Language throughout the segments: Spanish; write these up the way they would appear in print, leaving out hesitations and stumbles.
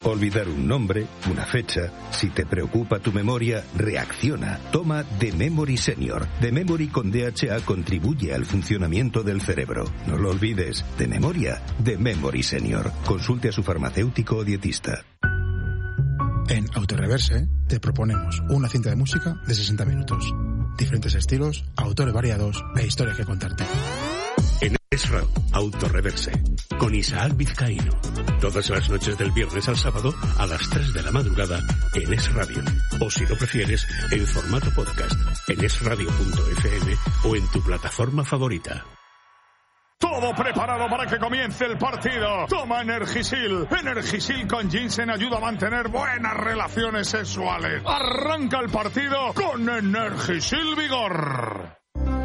olvidar un nombre, una fecha. Si te preocupa tu memoria, reacciona. Toma The Memory Senior. The Memory con DHA contribuye al funcionamiento del cerebro. No lo olvides. De memoria, The Memory Senior. Consulte a su farmacéutico o dietista. En Autoreverse te proponemos una cinta de música de 60 minutos. Diferentes estilos, autores variados e historias que contarte. En Es Radio, Autoreverse, con Isaac Vizcaíno. Todas las noches del viernes al sábado a las 3 de la madrugada en Es Radio. O si lo prefieres, en formato podcast, en esradio.fm o en tu plataforma favorita. Todo preparado para que comience el partido. Toma Energisil. Energisil con ginseng ayuda a mantener buenas relaciones sexuales. Arranca el partido con Energisil Vigor.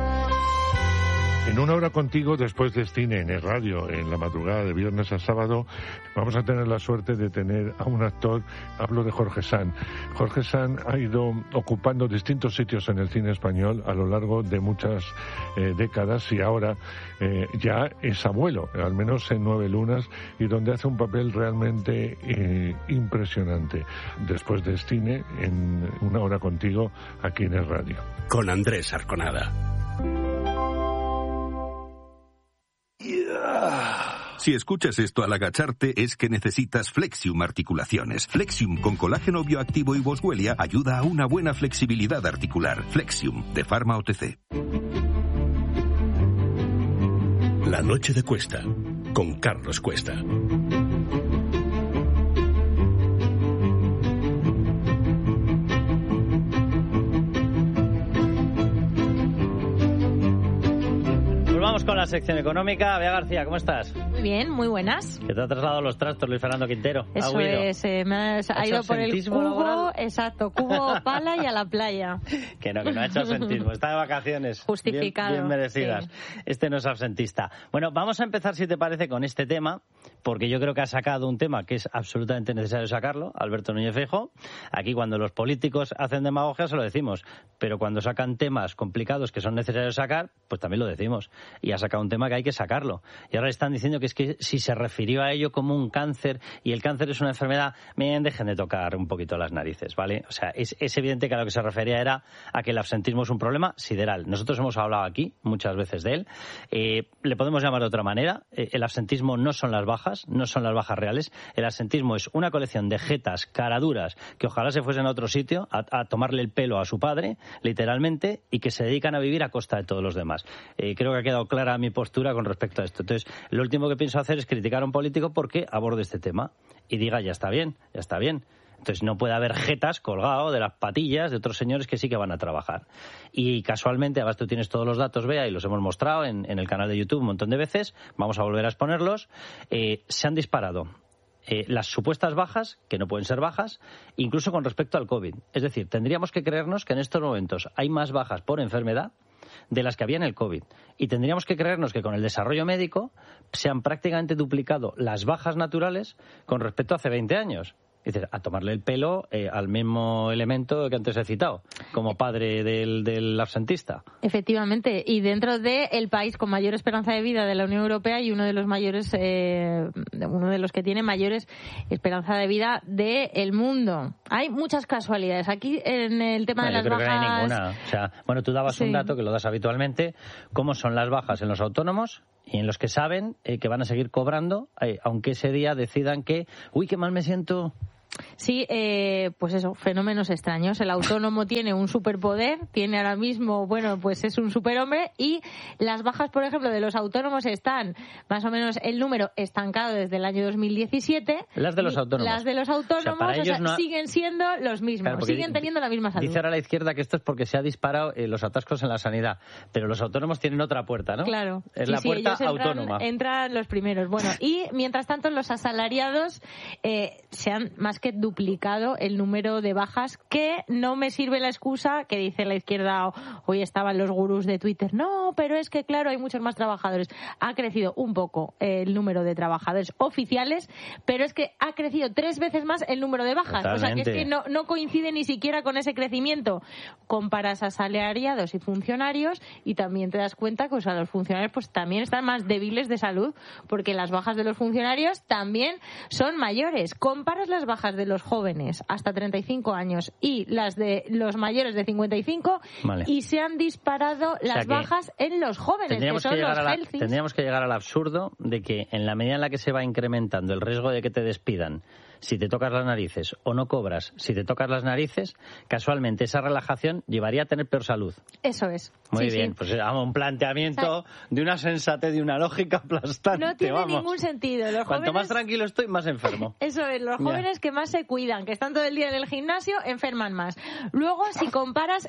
En una hora contigo, después de cine en el radio, en la madrugada de viernes a sábado, vamos a tener la suerte de tener a un actor. Hablo de Jorge Sanz. Jorge Sanz ha ido ocupando distintos sitios en el cine español a lo largo de muchas décadas y ahora ya es abuelo, al menos en 9 lunas, y donde hace un papel realmente impresionante. Después de cine, en una hora contigo, aquí en el radio. Con Andrés Arconada. Si escuchas esto al agacharte es que necesitas Flexium Articulaciones. Flexium con colágeno bioactivo y boswellia ayuda a una buena flexibilidad articular. Flexium, de Pharma OTC. La noche de Cuesta, con Carlos Cuesta. Vamos con la sección económica. Bea García, ¿cómo estás? Muy bien, muy buenas. Que te ha trasladado los trastos Luis Fernando Quintero. Eso es, ha ido por el cubo, laboral. Exacto, cubo, pala y a la playa. Que no ha hecho absentismo, está de vacaciones. Justificado. Bien merecidas. Sí. Este no es absentista. Bueno, vamos a empezar, si te parece, con este tema, porque yo creo que ha sacado un tema que es absolutamente necesario sacarlo, Alberto Núñez Feijóo. Aquí cuando los políticos hacen demagogia se lo decimos, pero cuando sacan temas complicados que son necesarios sacar, pues también lo decimos. Y ha sacado un tema que hay que sacarlo. Y ahora están diciendo que es que si se refirió a ello como un cáncer, y el cáncer es una enfermedad, dejen de tocar un poquito las narices, ¿vale? O sea, es evidente que a lo que se refería era a que el absentismo es un problema sideral. Nosotros hemos hablado aquí muchas veces de él. Le podemos llamar de otra manera. El absentismo no son las bajas reales. El absentismo es una colección de jetas caraduras que ojalá se fuesen a otro sitio a tomarle el pelo a su padre, literalmente, y que se dedican a vivir a costa de todos los demás. Creo que ha quedado clara mi postura con respecto a esto. Entonces, lo último que pienso hacer es criticar a un político porque aborde este tema y diga, ya está bien. Entonces, no puede haber jetas colgado de las patillas de otros señores que sí que van a trabajar. Y casualmente, además tú tienes todos los datos, Bea, y los hemos mostrado en el canal de YouTube un montón de veces, vamos a volver a exponerlos, se han disparado las supuestas bajas, que no pueden ser bajas, incluso con respecto al COVID. Es decir, tendríamos que creernos que en estos momentos hay más bajas por enfermedad de las que había en el COVID. Y tendríamos que creernos que con el desarrollo médico se han prácticamente duplicado las bajas naturales con respecto a hace 20 años. Dices, a tomarle el pelo al mismo elemento que antes he citado, como padre del absentista. Efectivamente, y dentro del país con mayor esperanza de vida de la Unión Europea y uno de los que tiene mayores esperanza de vida del mundo. Hay muchas casualidades. Aquí en el tema de las bajas... Yo creo que no hay ninguna. O sea, bueno, tú dabas un dato que lo das habitualmente, cómo son las bajas en los autónomos y en los que saben que van a seguir cobrando, aunque ese día decidan que, uy, qué mal me siento. Sí, pues eso, fenómenos extraños. El autónomo tiene un superpoder, tiene ahora mismo, pues es un superhombre, y las bajas, por ejemplo, de los autónomos están más o menos el número estancado desde el año 2017. Las de los autónomos. Las de los autónomos, siguen siendo los mismos, claro, siguen teniendo la misma salud. Dice ahora la izquierda que esto es porque se ha disparado los atascos en la sanidad, pero los autónomos tienen otra puerta, ¿no? Claro. Es la puerta autónoma. Entran los primeros. Bueno, y mientras tanto los asalariados se han más que duplicado duplicado el número de bajas, que no me sirve la excusa que dice la izquierda. Hoy estaban los gurús de Twitter. No, pero es que claro, hay muchos más trabajadores. Ha crecido un poco el número de trabajadores oficiales, pero es que ha crecido 3 veces más el número de bajas. Totalmente. O sea, que es que no coincide ni siquiera con ese crecimiento. Comparas asalariados y funcionarios y también te das cuenta que, o sea, los funcionarios pues también están más débiles de salud, porque las bajas de los funcionarios también son mayores. Comparas las bajas de los jóvenes hasta 35 años y las de los mayores de 55, vale, y se han disparado las bajas en los jóvenes, que son los healthy. Tendríamos que llegar al absurdo de que en la medida en la que se va incrementando el riesgo de que te despidan si te tocas las narices o no cobras si te tocas las narices, casualmente esa relajación llevaría a tener peor salud. Eso es. Muy bien, pues un planteamiento de una sensatez, de una lógica aplastante. No tiene ningún sentido. Cuanto más tranquilo estoy, más enfermo. Eso es, los jóvenes que más se cuidan, que están todo el día en el gimnasio, enferman más. Luego, si comparas,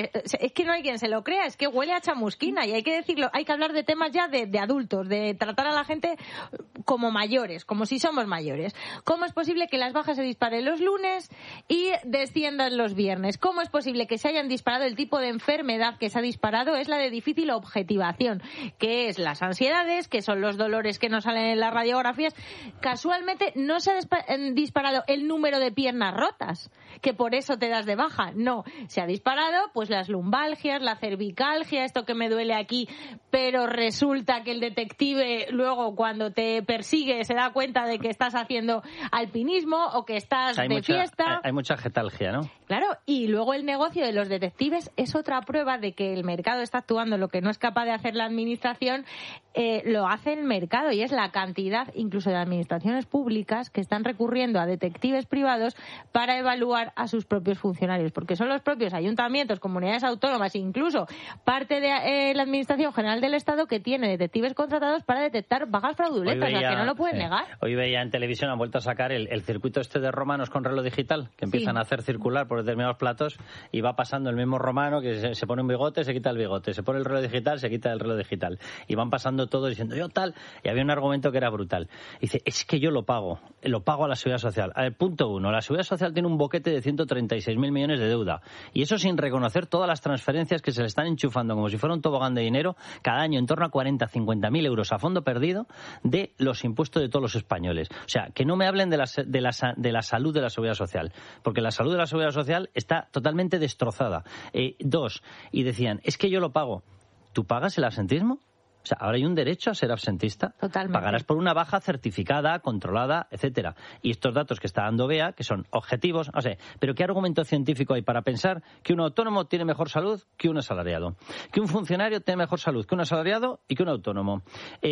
es que no hay quien se lo crea, es que huele a chamusquina, y hay que decirlo, hay que hablar de temas ya de adultos, de tratar a la gente como mayores, como si somos mayores. ¿Cómo es posible que las bajas se disparen los lunes y desciendan los viernes? ¿Cómo es posible que se hayan disparado? El tipo de enfermedad que se ha disparado es la de difícil objetivación, que es las ansiedades, que son los dolores que no salen en las radiografías. Casualmente no se ha disparado el número de piernas rotas, que por eso te das de baja. No, se ha disparado pues las lumbalgias, la cervicalgia, esto que me duele aquí, pero resulta que el detective luego cuando te persigue se da cuenta de que estás haciendo alpinismo o que estás fiesta. Hay mucha getalgia, ¿no? Claro, y luego el negocio de los detectives es otra prueba de que el mercado está actuando lo que no es capaz de hacer la administración, lo hace el mercado, y es la cantidad incluso de administraciones públicas que están recurriendo a detectives privados para evaluar a sus propios funcionarios, porque son los propios ayuntamientos, comunidades autónomas, incluso parte de la Administración General del Estado que tiene detectives contratados para detectar bajas fraudulentas, que no lo pueden negar. Hoy veía en televisión, han vuelto a sacar el circuito este de romanos con reloj digital, que empiezan a hacer circular por determinados platos y va pasando el mismo romano que se pone un bigote, se quita el bigote, se pone el reloj digital, se quita el reloj digital, y van pasando todo diciendo yo tal, y había un argumento que era brutal. Dice, es que yo lo pago a la Seguridad Social. A ver, punto 1, la Seguridad Social tiene un boquete de 136.000 millones de deuda, y eso sin reconocer todas las transferencias que se le están enchufando como si fuera un tobogán de dinero cada año, en torno a 40-50.000 euros a fondo perdido de los impuestos de todos los españoles. O sea, que no me hablen de la salud de la Seguridad Social, porque la salud de la Seguridad Social está totalmente destrozada. 2, y decían, es que yo lo pago. ¿Tú pagas el absentismo? O sea, ahora hay un derecho a ser absentista. Totalmente. Pagarás por una baja certificada, controlada, etcétera. Y estos datos que está dando BEA, que son objetivos, o sea, pero ¿qué argumento científico hay para pensar que un autónomo tiene mejor salud que un asalariado? Que un funcionario tiene mejor salud que un asalariado y que un autónomo.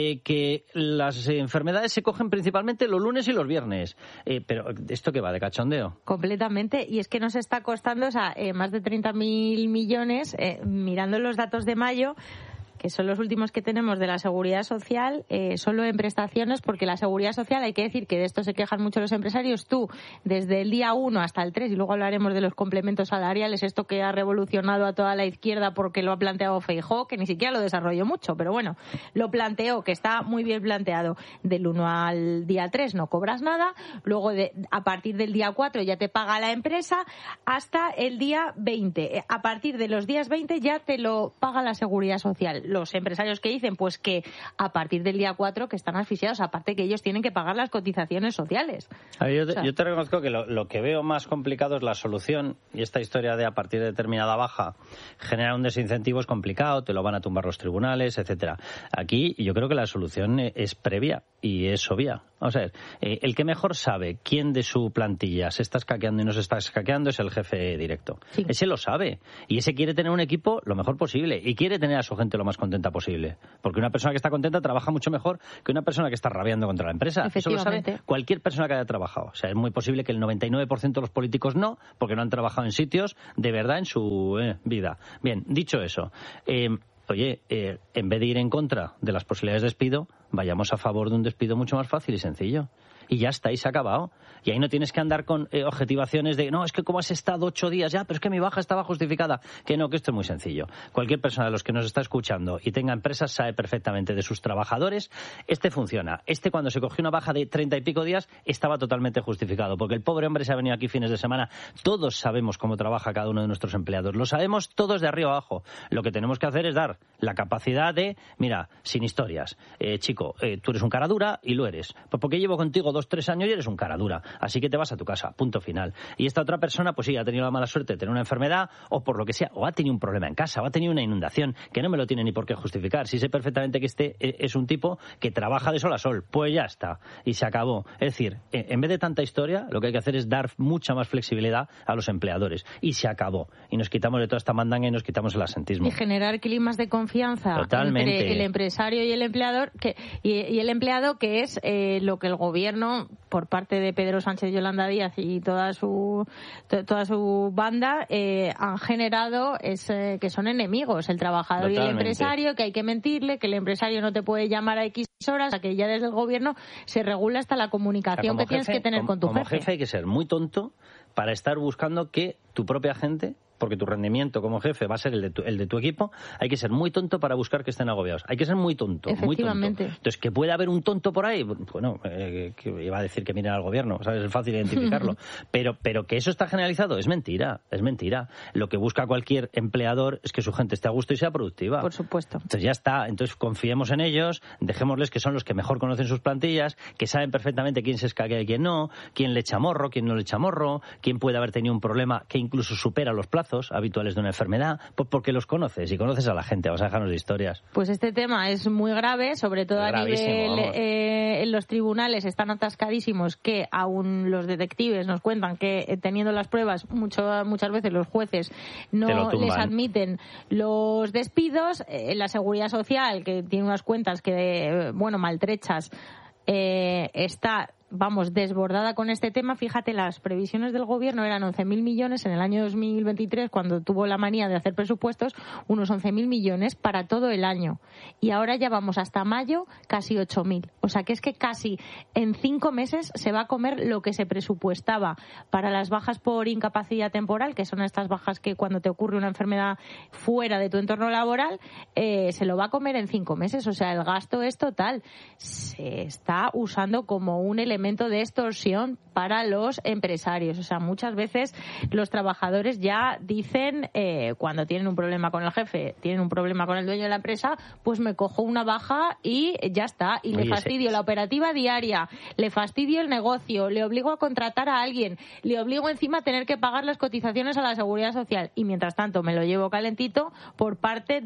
Que las enfermedades se cogen principalmente los lunes y los viernes. Pero ¿esto qué va, de cachondeo? Completamente. Y es que nos está costando, o sea, más de 30.000 millones, mirando los datos de mayo, que son los últimos que tenemos de la Seguridad Social, solo en prestaciones, porque la Seguridad Social, hay que decir que de esto se quejan mucho los empresarios, tú, desde el día 1 hasta el 3, y luego hablaremos de los complementos salariales, esto que ha revolucionado a toda la izquierda porque lo ha planteado Feijóo, que ni siquiera lo desarrolló mucho, pero bueno, lo planteó, que está muy bien planteado. Del 1 al día 3 no cobras nada, luego a partir del día 4 ya te paga la empresa, hasta el día 20. A partir de los días 20 ya te lo paga la Seguridad Social. Los empresarios que dicen pues que a partir del día 4 que están asfixiados, aparte que ellos tienen que pagar las cotizaciones sociales. Yo te reconozco que lo que veo más complicado es la solución, y esta historia de a partir de determinada baja generar un desincentivo es complicado, te lo van a tumbar los tribunales, etcétera. Aquí yo creo que la solución es previa y es obvia. Vamos a ver, el que mejor sabe quién de su plantilla se está escaqueando y no se está escaqueando es el jefe directo. Sí. Ese lo sabe, y ese quiere tener un equipo lo mejor posible y quiere tener a su gente lo más contenta posible, porque una persona que está contenta trabaja mucho mejor que una persona que está rabiando contra la empresa. Eso lo sabe cualquier persona que haya trabajado. O sea, es muy posible que el 99% de los políticos no, porque no han trabajado en sitios de verdad en su vida. Bien, dicho eso, en vez de ir en contra de las posibilidades de despido, vayamos a favor de un despido mucho más fácil y sencillo. Y ya está, y se ha acabado. Y ahí no tienes que andar con objetivaciones de, no, es que como has estado 8 días ya, pero es que mi baja estaba justificada. Que no, que esto es muy sencillo. Cualquier persona de los que nos está escuchando y tenga empresas sabe perfectamente de sus trabajadores. Funciona. Cuando se cogió una baja de 30 y pico días, estaba totalmente justificado. Porque el pobre hombre se ha venido aquí fines de semana. Todos sabemos cómo trabaja cada uno de nuestros empleados. Lo sabemos todos de arriba abajo. Lo que tenemos que hacer es dar la capacidad de, mira, sin historias. Chico, tú eres un cara dura y lo eres. Pues porque llevo contigo 2-3 años y eres un cara dura, así que te vas a tu casa, punto final. Y esta otra persona, pues sí, ha tenido la mala suerte de tener una enfermedad, o por lo que sea, o ha tenido un problema en casa, o ha tenido una inundación, que no me lo tiene ni por qué justificar. Si sé perfectamente que es un tipo que trabaja de sol a sol, pues ya está, y se acabó. Es decir, en vez de tanta historia, lo que hay que hacer es dar mucha más flexibilidad a los empleadores, y se acabó. Y nos quitamos de toda esta mandanga y nos quitamos el asentismo. Y generar climas de confianza entre el empresario y el empleador, y el empleado, que es lo que el gobierno, por parte de Pedro Sánchez, Yolanda Díaz y toda su banda, han generado que son enemigos, el trabajador. Totalmente. Y el empresario, que hay que mentirle, que el empresario no te puede llamar a X horas, que ya desde el gobierno se regula hasta la comunicación que tienes que tener con tu jefe. Como jefe hay que ser muy tonto para estar buscando que tu propia gente, porque tu rendimiento como jefe va a ser el de tu equipo, hay que ser muy tonto para buscar que estén agobiados. Hay que ser muy tonto, efectivamente. Muy tonto. Entonces, que puede haber un tonto por ahí, bueno, que iba a decir que miren al gobierno, ¿sabes? Es fácil identificarlo. pero que eso está generalizado, es mentira. Lo que busca cualquier empleador es que su gente esté a gusto y sea productiva. Por supuesto. Entonces ya está, entonces confiemos en ellos, dejémosles que son los que mejor conocen sus plantillas, que saben perfectamente quién se escaquea y quién no, quién le echa morro, quién no le echa morro, quién puede haber tenido un problema que incluso supera los plazos habituales de una enfermedad, pues porque los conoces y conoces a la gente. Vas a dejarnos de historias. Pues este tema es muy grave, sobre todo a nivel en los tribunales están atascadísimos, que aún los detectives nos cuentan que teniendo las pruebas muchas veces los jueces no les admiten los despidos. La Seguridad Social, que tiene unas cuentas que maltrechas, está desbordada con este tema. Fíjate, las previsiones del gobierno eran 11.000 millones en el año 2023, cuando tuvo la manía de hacer presupuestos, unos 11.000 millones para todo el año. Y ahora ya vamos hasta mayo, casi 8.000. O sea que es que casi en 5 meses se va a comer lo que se presupuestaba para las bajas por incapacidad temporal, que son estas bajas que cuando te ocurre una enfermedad fuera de tu entorno laboral, se lo va a comer en 5 meses. O sea, el gasto es total. Se está usando como un elemento de extorsión para los empresarios. O sea, muchas veces los trabajadores ya dicen, cuando tienen un problema con el jefe, tienen un problema con el dueño de la empresa, pues me cojo una baja y ya está. Y le fastidio la operativa diaria, le fastidio el negocio, le obligo a contratar a alguien, le obligo encima a tener que pagar las cotizaciones a la Seguridad Social. Y mientras tanto me lo llevo calentito por parte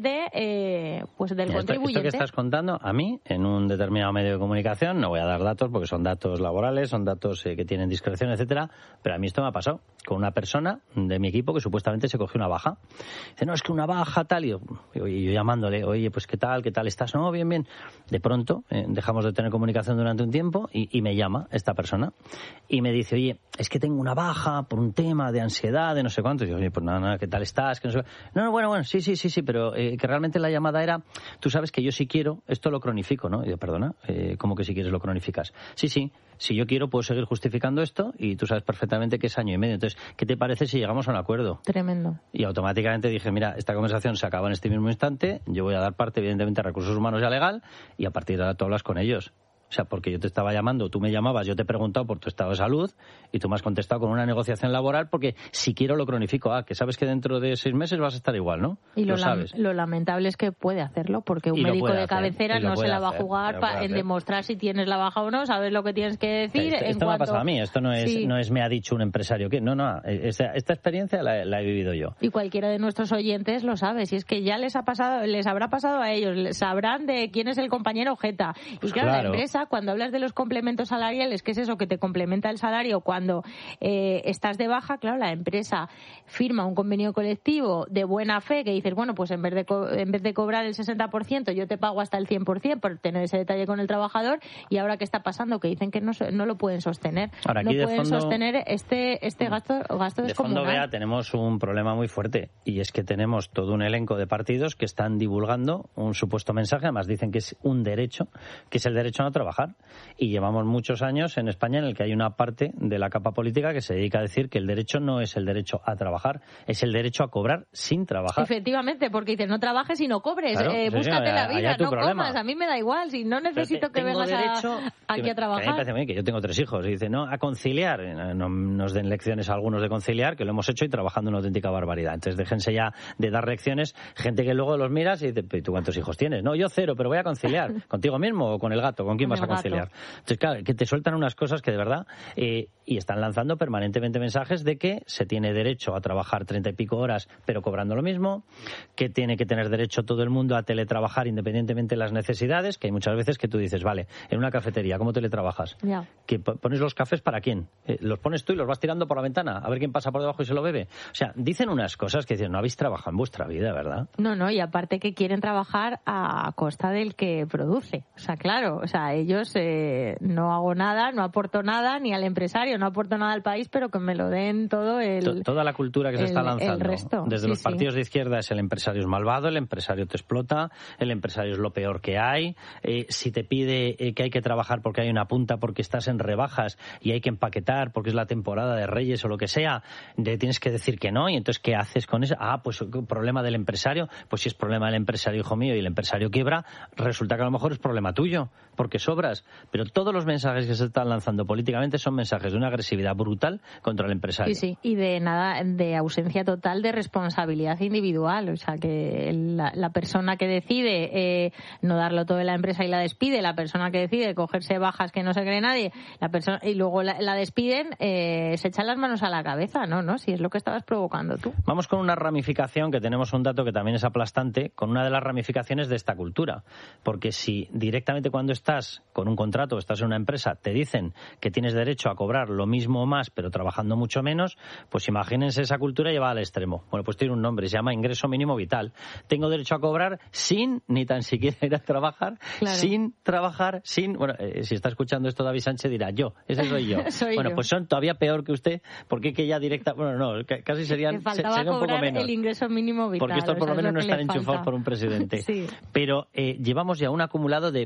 de del contribuyente. Esto que estás contando, a mí, en un determinado medio de comunicación, no voy a dar datos porque son datos laborales, son datos que tienen discreción, etcétera, pero a mí esto me ha pasado con una persona de mi equipo que supuestamente se cogió una baja. Dice, no, es que una baja tal, y yo llamándole, oye, pues qué tal estás, no, bien. De pronto dejamos de tener comunicación durante un tiempo y me llama esta persona y me dice, oye, es que tengo una baja por un tema de ansiedad, de no sé cuánto. Y yo, oye, pues nada, ¿qué tal estás? Que no sé... No, bueno, sí, pero que realmente la llamada era, tú sabes que yo si quiero, esto lo cronifico, ¿no? Y yo, perdona, ¿cómo que si quieres lo cronificas? Sí, si yo quiero puedo seguir justificando esto y tú sabes perfectamente que es año y medio. Entonces, ¿qué te parece si llegamos a un acuerdo? Tremendo. Y automáticamente dije, mira, esta conversación se acaba en este mismo instante, yo voy a dar parte, evidentemente, a recursos humanos y a legal, y a partir de ahora tú hablas con ellos. O sea, porque yo te estaba llamando, tú me llamabas, yo te he preguntado por tu estado de salud y tú me has contestado con una negociación laboral porque si quiero lo cronifico. Que sabes que dentro de 6 meses vas a estar igual, ¿no? Y lo sabes. Lo lamentable es que puede hacerlo porque un médico de cabecera no se la va a jugar en demostrar si tienes la baja o no, sabes lo que tienes que decir. Esto me ha pasado a mí, esto no es me ha dicho un empresario que no, esta experiencia la he vivido yo. Y cualquiera de nuestros oyentes lo sabe, si es que ya les habrá pasado a ellos, sabrán de quién es el compañero jeta. Y claro, la empresa empresa, cuando hablas de los complementos salariales, que es eso que te complementa el salario cuando estás de baja, claro, la empresa firma un convenio colectivo de buena fe que dices, bueno, pues en vez de cobrar el 60%, yo te pago hasta el 100% por tener ese detalle con el trabajador. Y ahora, ¿qué está pasando? Que dicen que no lo pueden sostener. Ahora, no pueden sostener este gasto descomunal. De fondo, Bea, tenemos un problema muy fuerte, y es que tenemos todo un elenco de partidos que están divulgando un supuesto mensaje, además dicen que es un derecho, que es el derecho a no trabajar. Y llevamos muchos años en España en el que hay una parte de la capa política que se dedica a decir que el derecho no es el derecho a trabajar, es el derecho a cobrar sin trabajar. Efectivamente, porque dices, no trabajes y no cobres, claro, búscate la vida, no problema. Comas, a mí me da igual, si no necesito que vengas aquí a trabajar. A mí me parece bien, que yo tengo 3 hijos, y dice, no, a conciliar, no nos den lecciones a algunos de conciliar, que lo hemos hecho y trabajando una auténtica barbaridad. Entonces déjense ya de dar lecciones, gente que luego los miras y dice, ¿tú cuántos hijos tienes? No, yo 0, pero voy a conciliar. ¿Contigo mismo o con el gato? ¿Con quién vas a conciliar? Entonces, claro, que te sueltan unas cosas que de verdad, y están lanzando permanentemente mensajes de que se tiene derecho a trabajar 30 y pico horas, pero cobrando lo mismo, que tiene que tener derecho todo el mundo a teletrabajar independientemente de las necesidades, que hay muchas veces que tú dices, vale, en una cafetería, ¿cómo teletrabajas? Ya. ¿Que pones los cafés para quién? ¿Los pones tú y los vas tirando por la ventana a ver quién pasa por debajo y se lo bebe? O sea, dicen unas cosas que dicen, no habéis trabajado en vuestra vida, ¿verdad? No, y aparte que quieren trabajar a costa del que produce. O sea, claro, o sea, ellos no hago nada, no aporto nada, ni al empresario, no aporto nada al país, pero que me lo den todo toda la cultura que se está lanzando. El resto. Desde los partidos de izquierda es el empresario es malvado, el empresario te explota, el empresario es lo peor que hay. Si te pide que hay que trabajar porque hay una punta, porque estás en rebajas y hay que empaquetar porque es la temporada de Reyes o lo que sea, tienes que decir que no. Y entonces, ¿qué haces con eso? Pues problema del empresario. Pues si es problema del empresario, hijo mío, y el empresario quiebra, resulta que a lo mejor es problema tuyo, porque sobras. Pero todos los mensajes que se están lanzando políticamente son mensajes de una agresividad brutal contra el empresario. Sí, y de ausencia total de responsabilidad individual. O sea, que la persona que decide no darlo todo en la empresa y la despide, la persona que decide cogerse bajas que no se cree nadie, y luego la despiden, se echan las manos a la cabeza, ¿no? Si es lo que estabas provocando tú. Vamos con una ramificación, que tenemos un dato que también es aplastante, con una de las ramificaciones de esta cultura. Porque si directamente cuando estás con un contrato, estás en una empresa, te dicen que tienes derecho a cobrar lo mismo o más, pero trabajando mucho menos, pues imagínense esa cultura llevada al extremo. Bueno, pues tiene un nombre, se llama ingreso mínimo vital. Tengo derecho a cobrar sin ni tan siquiera ir a trabajar, claro. Sin trabajar, sin... Bueno, si está escuchando esto David Sánchez dirá, ese soy yo. Bueno, pues son todavía peor que usted, porque que ya directa... Bueno, no, casi sería un poco menos. El ingreso mínimo vital. Porque estos por lo menos no están enchufados por un presidente. Sí. Pero llevamos ya un acumulado de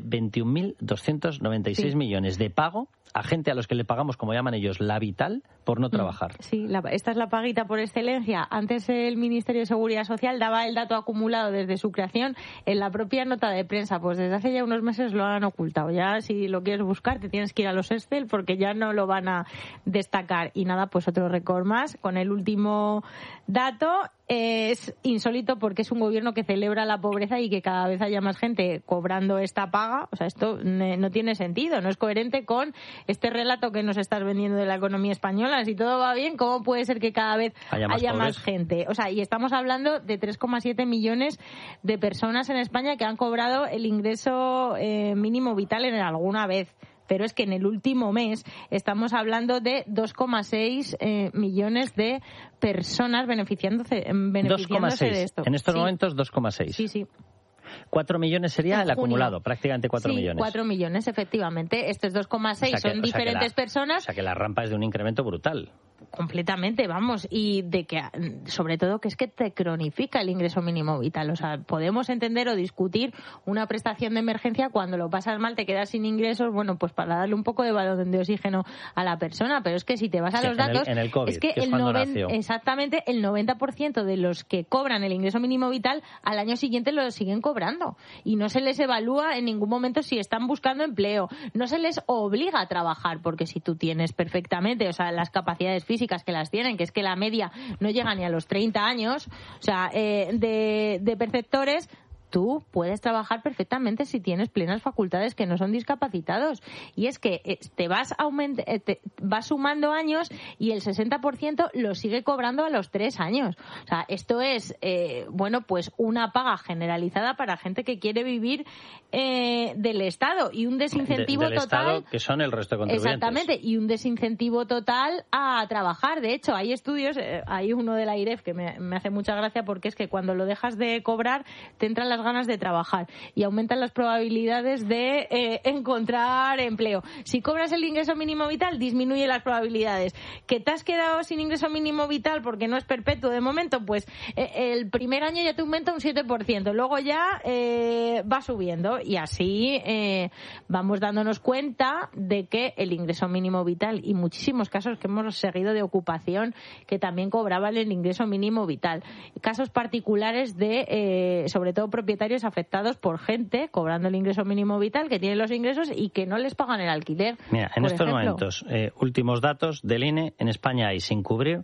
21.296 millones de pago a gente a los que le pagamos, como llaman ellos, la vital, por no trabajar. Sí, esta es la paguita por excelencia. Antes el Ministerio de Seguridad Social daba el dato acumulado desde su creación en la propia nota de prensa. Pues desde hace ya unos meses lo han ocultado. Ya si lo quieres buscar te tienes que ir a los Excel porque ya no lo van a destacar. Y nada, pues otro récord más. Con el último dato es insólito porque es un gobierno que celebra la pobreza y que cada vez haya más gente cobrando esta paga. O sea, esto no tiene sentido, no es coherente con este relato que nos estás vendiendo de la economía española. Si todo va bien, ¿cómo puede ser que cada vez haya más gente? O sea, y estamos hablando de 3,7 millones de personas en España que han cobrado el ingreso mínimo vital en alguna vez. Pero es que en el último mes estamos hablando de 2,6 millones de personas beneficiándose de esto. En estos momentos 2,6. Sí. 4 millones sería el acumulado, prácticamente 4 millones. 4 millones, efectivamente. Estos 2,6 son diferentes personas. O sea que la rampa es de un incremento brutal. Completamente, vamos, y de que, sobre todo, que es que te cronifica el ingreso mínimo vital. O sea, podemos entender o discutir una prestación de emergencia cuando lo pasas mal, te quedas sin ingresos, bueno, pues para darle un poco de balón de oxígeno a la persona, pero es que si te vas a los datos, en el COVID, es que el 90% de los que cobran el ingreso mínimo vital al año siguiente lo siguen cobrando y no se les evalúa en ningún momento si están buscando empleo, no se les obliga a trabajar, porque si tú tienes perfectamente, o sea, las capacidades físicas que las tienen, que es que la media no llega ni a los 30 años, o sea, de perceptores, tú puedes trabajar perfectamente si tienes plenas facultades, que no son discapacitados. Y es que te vas sumando años y el 60% lo sigue cobrando a los 3 años. O sea, esto es, pues una paga generalizada para gente que quiere vivir del Estado y un desincentivo del total. Estado, que son el resto de contribuyentes. Exactamente, y un desincentivo total a trabajar. De hecho, hay estudios, hay uno de la IREF que me hace mucha gracia, porque es que cuando lo dejas de cobrar te entran las ganas de trabajar y aumentan las probabilidades de encontrar empleo. Si cobras el ingreso mínimo vital, disminuye las probabilidades. ¿Que te has quedado sin ingreso mínimo vital porque no es perpetuo de momento? Pues el primer año ya te aumenta un 7%, luego ya va subiendo, y así vamos dándonos cuenta de que el ingreso mínimo vital, y muchísimos casos que hemos seguido de ocupación que también cobraban el ingreso mínimo vital, casos particulares de sobre todo propietarios afectados por gente cobrando el ingreso mínimo vital, que tienen los ingresos y que no les pagan el alquiler. Mira, en estos momentos, últimos datos del INE, en España hay sin cubrir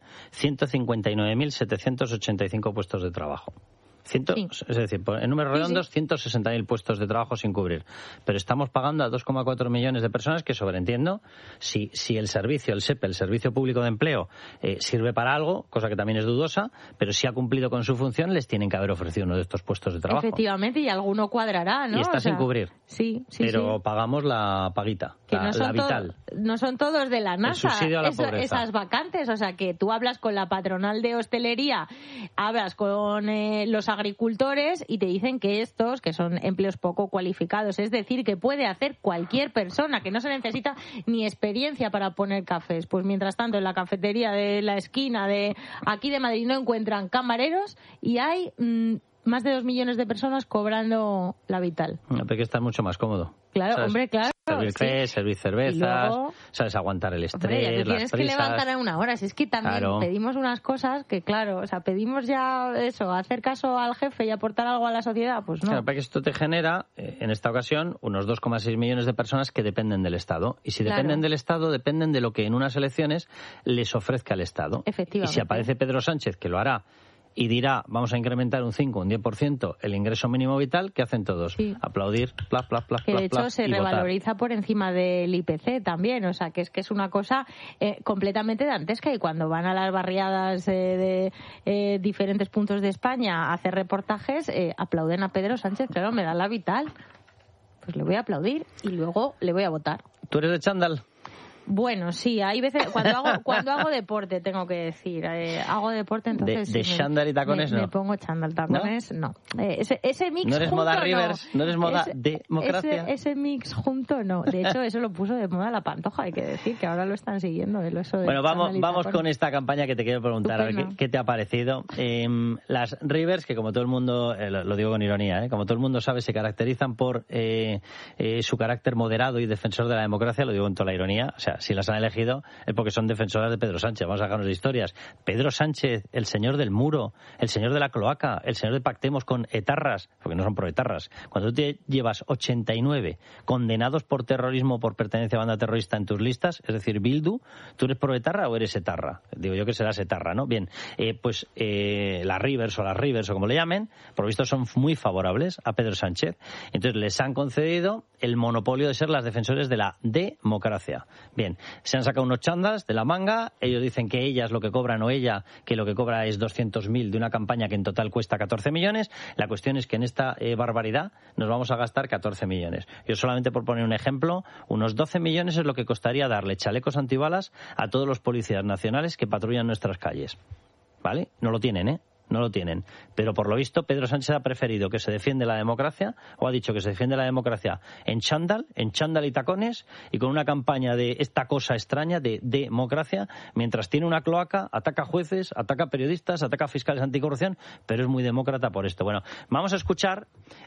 159.785 puestos de trabajo. Sí. Es decir, en números redondos, 160.000 puestos de trabajo sin cubrir. Pero estamos pagando a 2,4 millones de personas que, sobreentiendo, si el servicio, el SEPE, el Servicio Público de Empleo, sirve para algo, cosa que también es dudosa, pero si ha cumplido con su función, les tienen que haber ofrecido uno de estos puestos de trabajo. Efectivamente, y alguno cuadrará, ¿no? Y está sin cubrir. Sí. Pero pagamos la paguita, que la vital. No son todos de la NASA, el subsidio a la pobreza. Esas vacantes. O sea, que tú hablas con la patronal de hostelería, hablas con los agricultores y te dicen que estos, que son empleos poco cualificados, es decir, que puede hacer cualquier persona, que no se necesita ni experiencia para poner cafés. Pues mientras tanto, en la cafetería de la esquina de aquí de Madrid no encuentran camareros y hay más de 2 millones de personas cobrando la vital. No, pero que está mucho más cómodo. Claro, ¿sabes? Hombre, claro. Servir té, servir cervezas, luego, sabes aguantar el estrés, hombre, ya te tienes las prisas. que levantar a una hora. Si es que también pedimos unas cosas que, claro, o sea, pedimos ya eso, hacer caso al jefe y aportar algo a la sociedad, pues no. Claro, para que esto te genera, en esta ocasión, unos 2,6 millones de personas que dependen del Estado. Y si dependen del Estado, dependen de lo que en unas elecciones les ofrezca el Estado. Efectivamente. Y si aparece Pedro Sánchez, que lo hará, y dirá, vamos a incrementar un 5, un 10% el ingreso mínimo vital, ¿qué hacen todos? Sí. Aplaudir, plas, plas, plas, que de hecho plas, se revaloriza por encima del IPC también, o sea, que es una cosa completamente dantesca, y cuando van a las barriadas de diferentes puntos de España a hacer reportajes, aplauden a Pedro Sánchez. Claro, me da la vital, pues le voy a aplaudir y luego le voy a votar. ¿Tú eres de chándal? Bueno, sí, hay veces cuando hago deporte, tengo que decir, hago deporte, entonces de chándal y tacones me pongo chándal, tacones no. Ese mix no eres junto, moda Rivers, no eres moda democracia. Ese mix junto no. De hecho, eso lo puso de moda la Pantoja, hay que decir que ahora lo están siguiendo. Bueno, vamos con esta campaña que te quiero preguntar, a ver qué te ha parecido. Las Rivers, que como todo el mundo, lo digo con ironía, como todo el mundo sabe, se caracterizan por su carácter moderado y defensor de la democracia, lo digo con toda la ironía. O sea, si las han elegido es porque son defensoras de Pedro Sánchez. Vamos a sacarnos de historias. Pedro Sánchez, el señor del muro, el señor de la cloaca, el señor de pactemos con etarras, porque no son proetarras. Cuando tú te llevas 89 condenados por terrorismo por pertenencia a banda terrorista en tus listas, es decir, Bildu, ¿tú eres proetarra o eres etarra? Digo yo que serás etarra, ¿no? Bien, las Rivers o como le llamen, por lo visto son muy favorables a Pedro Sánchez. Entonces les han concedido el monopolio de ser las defensores de la democracia. Bien, se han sacado unos chandas de la manga, ellos dicen que ellas lo que cobran, o ella que lo que cobra es 200.000 de una campaña que en total cuesta 14 millones. La cuestión es que en esta barbaridad nos vamos a gastar 14 millones. Yo solamente por poner un ejemplo, unos 12 millones es lo que costaría darle chalecos antibalas a todos los policías nacionales que patrullan nuestras calles. ¿Vale? No lo tienen, no lo tienen. Pero por lo visto Pedro Sánchez ha preferido que se defiende la democracia, o ha dicho que se defiende la democracia en chándal y tacones, y con una campaña de esta cosa extraña de democracia, mientras tiene una cloaca, ataca jueces, ataca periodistas, ataca fiscales anticorrupción, pero es muy demócrata por esto. Bueno, vamos a escuchar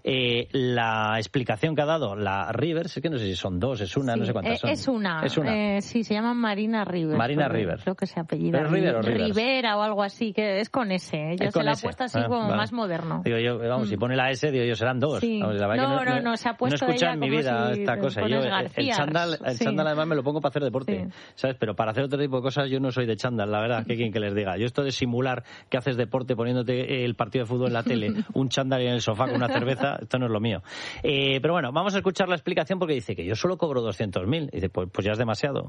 la explicación que ha dado la Rivers, es que no sé si son dos, es una, sí, no sé cuántas son. Es una. Sí, se llama Marina Rivers. Marina Rivers. Creo que se apellida Rivera o Rivera o algo así, que es con ese. se lo ha puesto así como más moderno. Digo yo, vamos, si pone la S, digo yo, serán dos. Sí. Vamos, la verdad no, se ha puesto no he escuchado en mi como vida si esta cosa. Yo, el chándal además me lo pongo para hacer deporte, ¿sabes? Pero para hacer otro tipo de cosas yo no soy de chándal, la verdad, que quien que les diga. Yo esto de simular que haces deporte poniéndote el partido de fútbol en la tele, un chándal en el sofá con una cerveza, esto no es lo mío. Pero bueno, vamos a escuchar la explicación porque dice que yo solo cobro 200.000. Dice, pues ya es demasiado.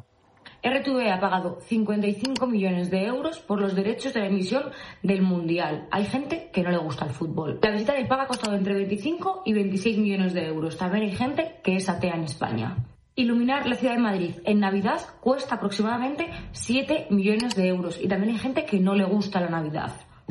RTV ha pagado 55 millones de euros por los derechos de la emisión del Mundial. Hay gente que no le gusta el fútbol. La visita del Papa ha costado entre 25 y 26 millones de euros. También hay gente que es atea en España. Iluminar la ciudad de Madrid en Navidad cuesta aproximadamente 7 millones de euros. Y también hay gente que no le gusta la Navidad.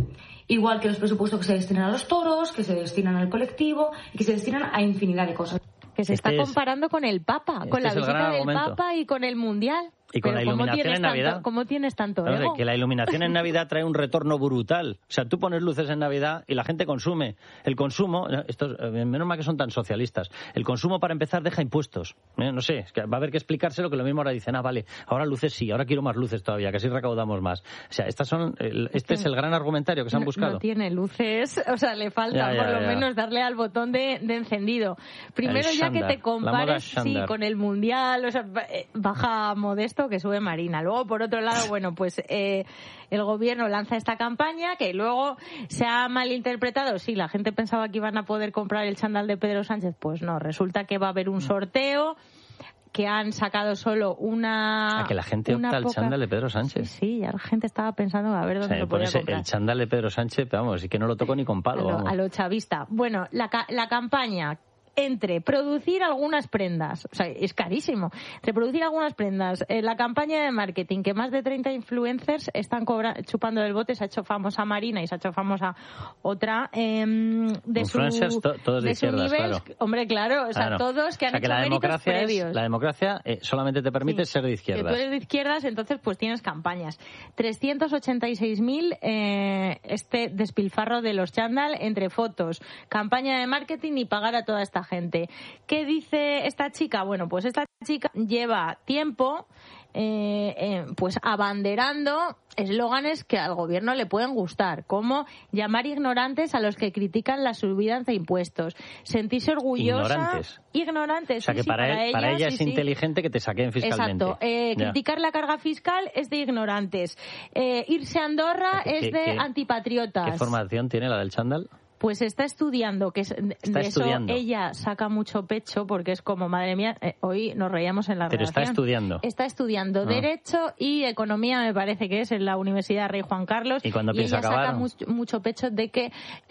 Igual que los presupuestos que se destinan a los toros, que se destinan al colectivo y que se destinan a infinidad de cosas. Que se está comparando con el Papa, con la visita del Papa y con el Mundial. Y con la iluminación en Navidad. ¿Cómo tienes tanto ego? Que la iluminación en Navidad trae un retorno brutal. O sea, tú pones luces en Navidad y la gente consume. El consumo, menos mal que son tan socialistas, el consumo para empezar deja impuestos. No sé, es que va a haber que explicárselo, que lo mismo ahora dicen, vale, ahora luces sí, ahora quiero más luces todavía, que así recaudamos más. O sea, este es el gran argumentario que se han buscado. No tiene luces, o sea, le falta por lo menos darle al botón de encendido. Primero ya que te compares con el Mundial, o sea, baja Modesto, que sube Marina. Luego, por otro lado, bueno, pues el gobierno lanza esta campaña que luego se ha malinterpretado. Sí, la gente pensaba que iban a poder comprar el chándal de Pedro Sánchez. Pues no, resulta que va a haber un sorteo, que han sacado solo una... que la gente opta al chándal de Pedro Sánchez. Sí, ya la gente estaba pensando a ver dónde lo podía comprar. El chándal de Pedro Sánchez, vamos, y que no lo toco ni con palo. A lo chavista. Bueno, la campaña... entre producir algunas prendas, o sea, es carísimo, entre producir algunas prendas, la campaña de marketing, que más de 30 influencers están chupando del bote, se ha hecho famosa Marina y se ha hecho famosa otra influencers, todos de izquierdas, nivel, claro. Hombre, claro, o sea, claro. Todos que han hecho méritos previos. La democracia solamente te permite ser de izquierdas. Que tú eres de izquierdas, entonces pues tienes campañas. 386.000 este despilfarro de los chándal entre fotos, campaña de marketing y pagar a toda esta gente. ¿Qué dice esta chica? Bueno, pues esta chica lleva tiempo pues abanderando eslóganes que al gobierno le pueden gustar, como llamar ignorantes a los que critican las subidas de impuestos, sentirse orgullosa. Ignorantes. O sea, que para ella es inteligente que te saquen fiscalmente. Exacto. Criticar la carga fiscal es de ignorantes. Irse a Andorra es de antipatriotas. ¿Qué formación tiene la del chándal? Pues está estudiando, que eso ella saca mucho pecho porque es como, madre mía, hoy nos reíamos en la redacción. Pero está estudiando. Está estudiando Derecho y Economía, me parece que es en la Universidad Rey Juan Carlos. ¿Y cuando piensa ella acabar? Saca mucho pecho de que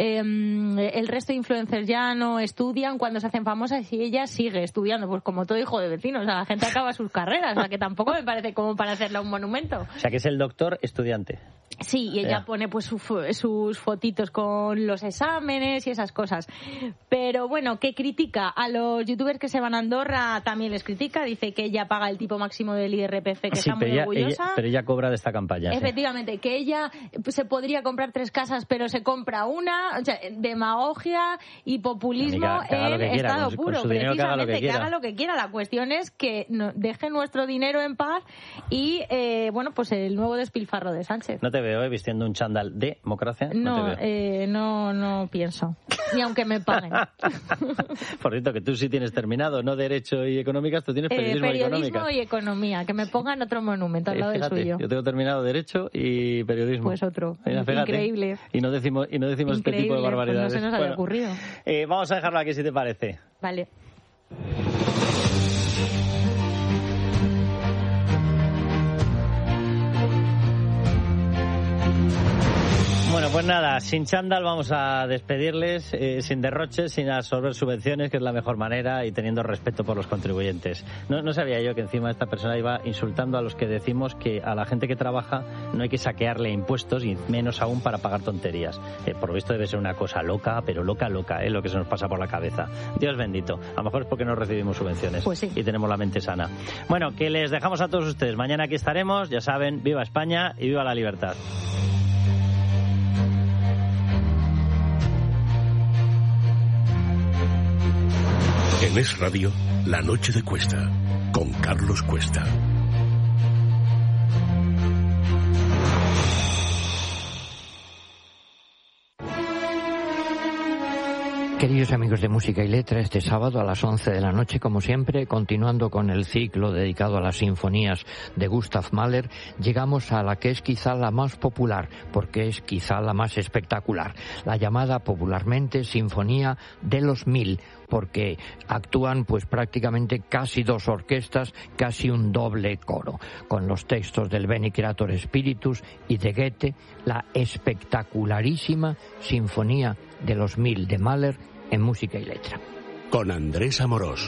el resto de influencers ya no estudian cuando se hacen famosas y ella sigue estudiando, pues como todo hijo de vecino. O sea, la gente acaba sus carreras, o sea, que tampoco me parece como para hacerle un monumento. O sea, que es el doctor estudiante. Sí, y ella pone pues sus fotitos con los exámenes y esas cosas. Pero bueno, ¿qué critica? A los youtubers que se van a Andorra también les critica. Dice que ella paga el tipo máximo del IRPF, que está muy orgullosa. Pero ella cobra de esta campaña. Efectivamente, que ella se podría comprar 3 casas, pero se compra una. O sea, demagogia y populismo en estado puro. Precisamente, que haga lo que quiera. La cuestión es que deje nuestro dinero en paz y, bueno, pues el nuevo despilfarro de Sánchez. No te veo vistiendo un chándal de democracia. No pienso. Ni aunque me paguen. Por cierto, que tú sí tienes terminado, no Derecho y Económicas, tú tienes Periodismo y Economía. Que me pongan otro monumento al lado del suyo. Yo tengo terminado Derecho y Periodismo. Pues otro. Increíble. Y no decimos este tipo de barbaridades. Pues no se nos había ocurrido. Vamos a dejarlo aquí, si te parece. Vale. Bueno, pues nada, sin chándal vamos a despedirles, sin derroches, sin absorber subvenciones, que es la mejor manera, y teniendo respeto por los contribuyentes. No sabía yo que encima esta persona iba insultando a los que decimos que a la gente que trabaja no hay que saquearle impuestos, y menos aún para pagar tonterías. Por lo visto debe ser una cosa loca, pero loca, lo que se nos pasa por la cabeza. Dios bendito. A lo mejor es porque no recibimos subvenciones. Pues sí. Y tenemos la mente sana. Bueno, que les dejamos a todos ustedes. Mañana aquí estaremos, ya saben, viva España y viva la libertad. En Es Radio, La Noche de Cuesta, con Carlos Cuesta. Queridos amigos de Música y Letra, este sábado a las 11 de la noche, como siempre, continuando con el ciclo dedicado a las sinfonías de Gustav Mahler, llegamos a la que es quizá la más popular, porque es quizá la más espectacular, la llamada popularmente Sinfonía de los 1000, porque actúan pues prácticamente casi 2 orquestas, casi un doble coro, con los textos del Bene Creator Spiritus y de Goethe, la espectacularísima Sinfonía de los 1000 de Mahler en Música y Letra. Con Andrés Amorós.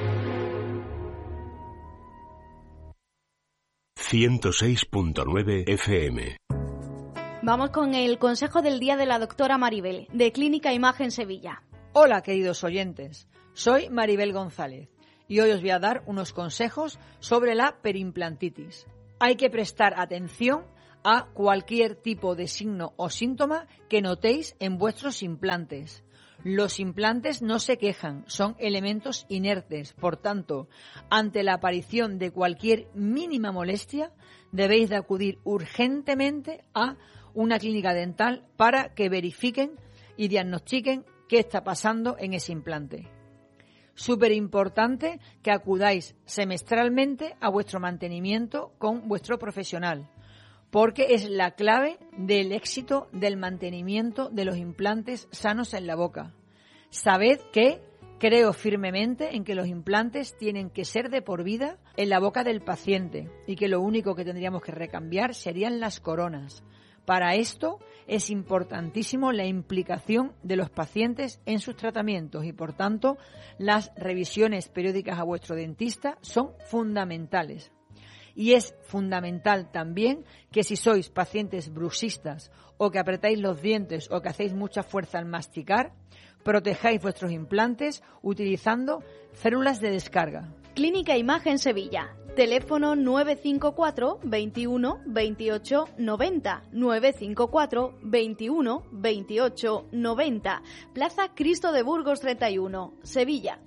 106.9 FM. Vamos con el consejo del día de la doctora Maribel, de Clínica Imagen Sevilla. Hola, queridos oyentes. Soy Maribel González y hoy os voy a dar unos consejos sobre la periimplantitis. Hay que prestar atención a cualquier tipo de signo o síntoma que notéis en vuestros implantes. Los implantes no se quejan, son elementos inertes. Por tanto, ante la aparición de cualquier mínima molestia, debéis de acudir urgentemente a una clínica dental para que verifiquen y diagnostiquen qué está pasando en ese implante. Súper importante que acudáis semestralmente a vuestro mantenimiento con vuestro profesional, porque es la clave del éxito del mantenimiento de los implantes sanos en la boca. Sabed que creo firmemente en que los implantes tienen que ser de por vida en la boca del paciente y que lo único que tendríamos que recambiar serían las coronas. Para esto es importantísimo la implicación de los pacientes en sus tratamientos y, por tanto, las revisiones periódicas a vuestro dentista son fundamentales. Y es fundamental también que si sois pacientes bruxistas o que apretáis los dientes o que hacéis mucha fuerza al masticar, protejáis vuestros implantes utilizando células de descarga. Clínica Imagen Sevilla. Teléfono 954 21 28 90. 954 21 28 90. Plaza Cristo de Burgos 31, Sevilla.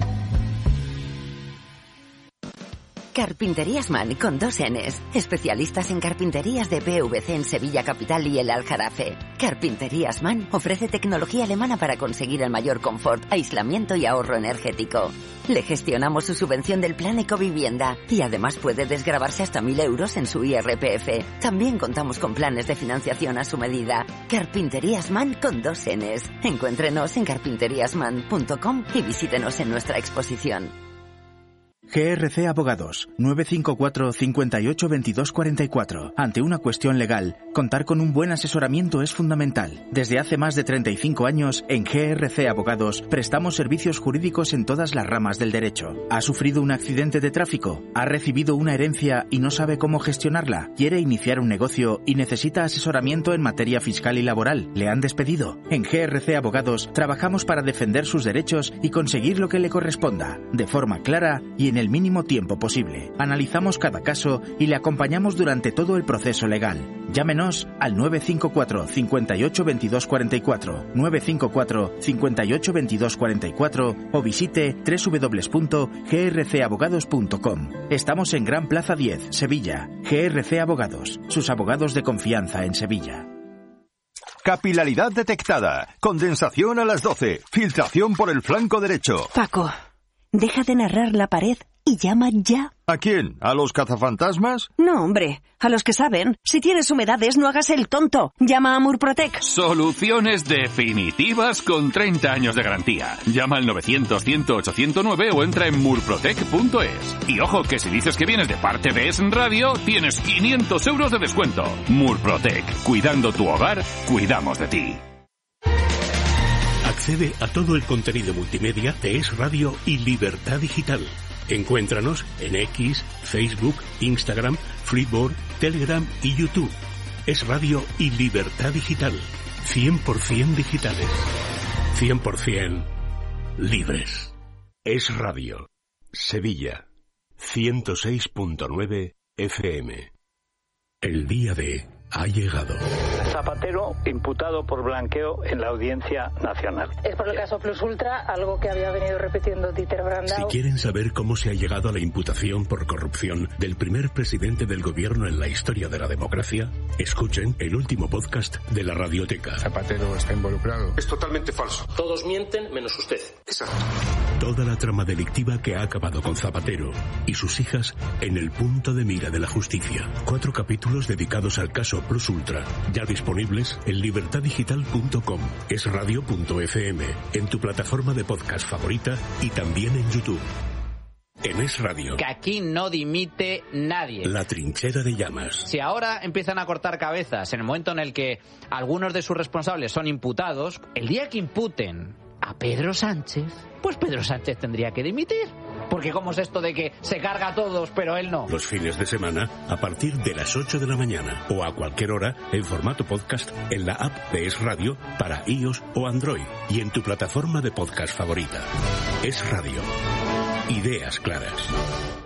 Carpinterías Man con 2 Ns. Especialistas en carpinterías de PVC en Sevilla Capital y el Aljarafe. Carpinterías Man ofrece tecnología alemana para conseguir el mayor confort, aislamiento y ahorro energético. Le gestionamos su subvención del Plan Ecovivienda y además puede desgravarse hasta 1.000 euros en su IRPF. También contamos con planes de financiación a su medida. Carpinterías Man con 2 Ns. Encuéntrenos en carpinteriasman.com y visítenos en nuestra exposición. GRC Abogados, 954 58 22 44. Ante una cuestión legal, contar con un buen asesoramiento es fundamental. Desde hace más de 35 años, en GRC Abogados, prestamos servicios jurídicos en todas las ramas del derecho. ¿Ha sufrido un accidente de tráfico? ¿Ha recibido una herencia y no sabe cómo gestionarla? ¿Quiere iniciar un negocio y necesita asesoramiento en materia fiscal y laboral? ¿Le han despedido? En GRC Abogados, trabajamos para defender sus derechos y conseguir lo que le corresponda, de forma clara y en el mínimo tiempo posible. Analizamos cada caso y le acompañamos durante todo el proceso legal. Llámenos al 954 58 22 44, 954 58 22 44 o visite www.grcabogados.com. Estamos en Gran Plaza 10, Sevilla. GRC Abogados, sus abogados de confianza en Sevilla. Capilaridad detectada. Condensación a las 12. Filtración por el flanco derecho. Paco, deja de narrar la pared y llama ya. ¿A quién? ¿A los cazafantasmas? No, hombre, a los que saben. Si tienes humedades, no hagas el tonto. Llama a Murprotec. Soluciones definitivas con 30 años de garantía. Llama al 900-100-809 o entra en murprotec.es. Y ojo, que si dices que vienes de parte de Es Radio, tienes 500 euros de descuento. Murprotec. Cuidando tu hogar, cuidamos de ti. Accede a todo el contenido multimedia de Es Radio y Libertad Digital. Encuéntranos en X, Facebook, Instagram, Flipboard, Telegram y YouTube. Es Radio y Libertad Digital. 100% digitales. 100% libres. Es Radio. Sevilla. 106.9 FM. El día de ha llegado. Zapatero imputado por blanqueo en la Audiencia Nacional. Es por el caso Plus Ultra, algo que había venido repitiendo Dieter Brandau. Si quieren saber cómo se ha llegado a la imputación por corrupción del primer presidente del gobierno en la historia de la democracia, escuchen el último podcast de la Radioteca. Zapatero está involucrado. Es totalmente falso. Todos mienten menos usted. Exacto. Toda la trama delictiva que ha acabado con Zapatero y sus hijas en el punto de mira de la justicia. 4 capítulos dedicados al caso Plus Ultra, ya disponibles en libertadigital.com, esradio.fm, en tu plataforma de podcast favorita y también en YouTube. En Es Radio. Que aquí no dimite nadie. La trinchera de llamas. Si ahora empiezan a cortar cabezas en el momento en el que algunos de sus responsables son imputados, el día que imputen a Pedro Sánchez, pues Pedro Sánchez tendría que dimitir. Porque ¿cómo es esto de que se carga a todos, pero él no? Los fines de semana, a partir de las 8 de la mañana o a cualquier hora, en formato podcast, en la app de Es Radio para iOS o Android y en tu plataforma de podcast favorita. Es Radio. Ideas claras.